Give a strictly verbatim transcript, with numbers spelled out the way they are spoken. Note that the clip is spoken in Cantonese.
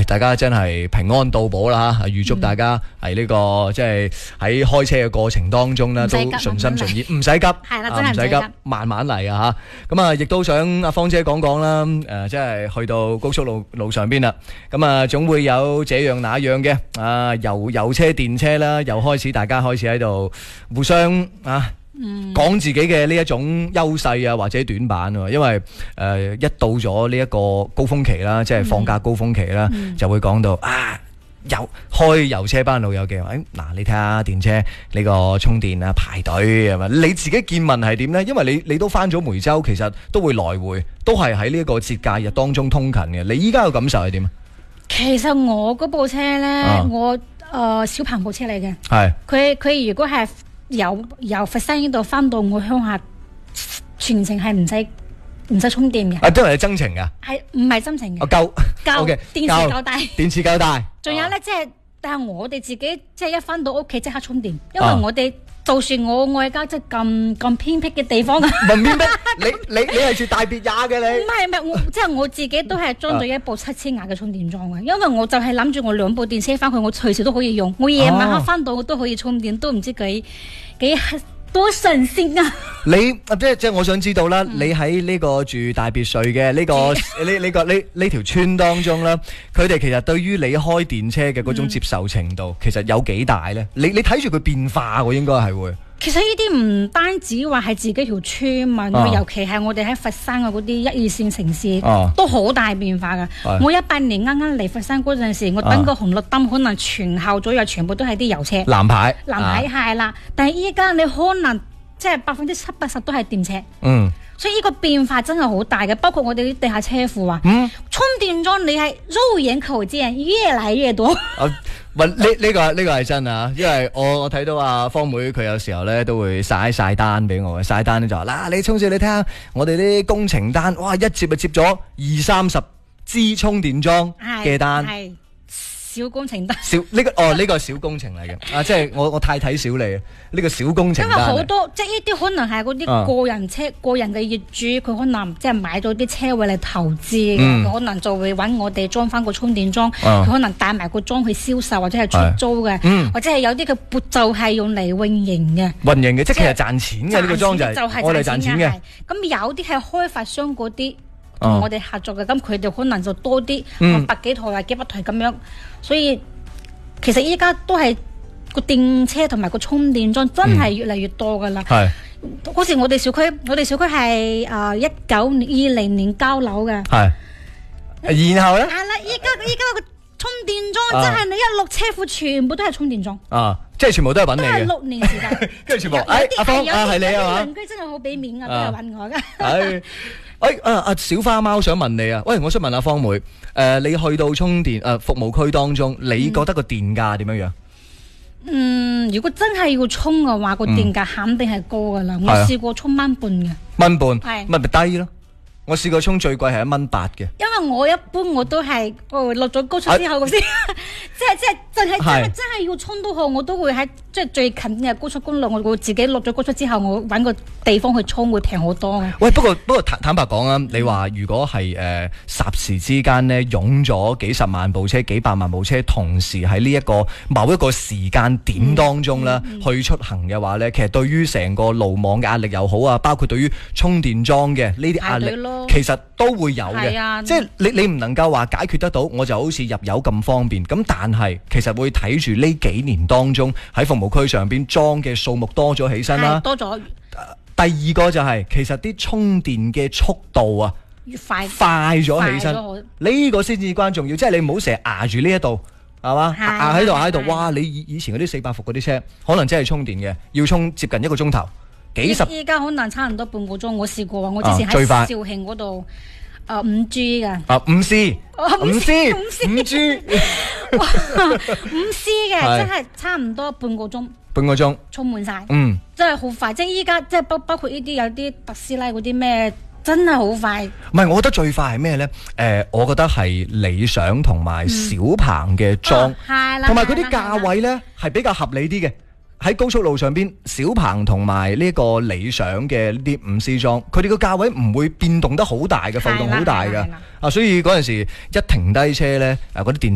大家真係平安到寶啦嚇！預祝大家係呢個即係喺開車嘅過程當中咧，都順心順意，唔使急， 係啦，真係唔使急， 慢慢嚟啊嚇！咁啊，亦都想阿芳姐講講啦，誒，即係去到高速路路上邊啦，咁啊，總會有這樣那樣嘅啊，油油車、電車啦，又開始大家開始喺度互相啊。嗯、講自己嘅呢一種優勢啊，或者短板喎，因為誒、呃、一到咗呢一個高峰期啦，即係放假高峰期啦，嗯、就會講到啊，油開油車班老友嘅，誒、哎、嗱，你睇下電車呢個充電啊排隊係嘛？你自己見聞係點呢？因為你你都返咗梅州，其實都會來回，都係喺呢一個節假日當中通勤嘅。你依家嘅感受係點啊？ 其實我嗰部車呢，啊、我誒、呃、小鵬部車嚟嘅，係佢佢如果係。由由佛山呢度翻到我鄉下，全程係唔使唔使充電嘅。 啊，都係增程噶？係唔係增程嘅？ 哦，夠夠，電池夠大， 電池夠大。 仲有咧，即係但係我哋自己即係一翻到屋企即刻充電，因為我哋就算我外家即係咁咁偏僻嘅地方啊， 唔偏僻，你你你係住大別雅嘅你？ 唔係唔係，我即係我自己都係裝咗一部七千瓦嘅充電樁嘅，因為我就係諗住我兩部電車翻去，我隨時都可以用。我夜晚黑翻到我都可以充電，都唔知幾幾多神仙啊！ 你即係即係我想知道啦，嗯、你喺呢個住大別墅嘅呢個呢呢個呢呢條村當中啦，佢哋其實對於你開電車嘅嗰種接受程度，嗯、其實有幾大咧？你你睇住佢變化喎，應該係會。 其實呢啲唔單止話係自己條村嘛，啊、尤其係我哋喺佛山嘅嗰啲一二線城市，啊、都好大變化噶。啊、我一八年啱啱嚟佛山嗰陣時，我等個紅綠燈，可能前後左右全部都係啲油車。藍牌，藍牌係啦。但係依家你可能即係百分之七八十都係電車。嗯。所以呢個變化真係好大嘅，包括我哋啲地下車庫啊，嗯、充電樁你係肉眼可見，越嚟越多。啊呢呢、 這個呢、這個係真啊，因為我我睇到阿芳妹佢有時候咧都會晒晒單俾我嘅，晒單咧就話嗱，你充少你睇下我哋啲工程單，哇一接就接咗二三十支充電樁嘅單，係小工程單。小呢、這個哦呢、這個小工程嚟嘅，啊即係我我太睇小你呢、這個小工程單。因為好多即係呢啲可能係嗰啲個人車、啊、個人嘅業主，佢可能即係買咗啲車位嚟投資嘅，佢、嗯、可能就會揾我哋裝翻個充電樁，佢、啊、可能帶埋個樁去銷售或者係出租嘅，嗯、或者係有啲嘅撥就係用嚟運營嘅。運營嘅即係其實賺錢嘅呢個樁就係我哋賺錢嘅。 咁有啲係開發商嗰啲同我哋合作嘅，咁佢哋可能就多啲，嗯、百幾台啊幾百台咁樣，所以其實依家都係個電車同埋個充電樁真係越嚟越多噶啦。係嗰、嗯、時我哋小區，我哋小區係誒一九年二零年交樓嘅。係， 然後咧？ 係啦，依家依家個充電樁真係你一落車庫全部都係充電樁。啊， 即係全部都係揾你嘅。都係六年時間， 跟住全部。誒，阿芳啊，係你啊嘛？ 鄰居真係好俾面啊，都係揾我噶。 係。誒，啊啊，小花貓想問你啊，喂，我想問阿芳妹，誒、呃，你去到充電誒、呃、服務區當中，你覺得個電價點樣樣？ 嗯，如果真係要充嘅話，個電價肯定係高噶啦。嗯、我試過充蚊半嘅， 蚊半，係咪咪低咯？我試過充最貴係一蚊八嘅。 因為我一般我都係哦落咗高速之後先，即係即係真係真係真係要充都好，我都會喺即係最近嘅高速公路，我會自己落咗高速之後，我搵個地方去充會平好多嘅。喂， 不過不過坦坦白講啊，你話如果係誒霎時之間呢，湧咗幾十萬部車、幾百萬部車，同時喺呢一個某一個時間點當中咧、嗯嗯、去出行嘅話咧，其實對於成個路網嘅壓力又好啊，包括對於充電樁嘅呢啲壓力。其實都會有嘅，啊、即係你你唔能夠話解決得到，我就好似入油咁方便。咁但係其實會睇住呢幾年當中喺服務區上邊裝嘅數目多咗起身啦， 多咗、 呃。第二個就係、是、其實啲充電嘅速度啊， 越快快咗起身，呢個先至關重要。即係你唔好成日壓住呢一度，係嘛？壓喺度壓喺度，哇！你以以前嗰啲四百伏嗰啲車，可能真係充電嘅，要充接近一個鐘頭。幾十依家可能差唔多半個鐘，我試過啊！我之前喺肇慶嗰度，誒五 G 嘅， 啊五 C，五 C，五 G， 五 C 嘅，真係差唔多半個鐘， 半個鐘充滿晒， 嗯， 真係好快。即係依家，即係包包括呢啲有啲特斯拉嗰啲咩，真係好快。 唔係，我覺得最快係咩咧？誒，我覺得係理想同埋小鵬嘅裝，係啦，同埋嗰啲價位咧係比較合理啲嘅。喺高速路上邊，小鵬同埋呢個理想嘅呢啲五 C 裝，佢哋個價位唔會變動得好大嘅，浮動好大嘅，啊，所以嗰陣時一停低車咧，誒嗰啲電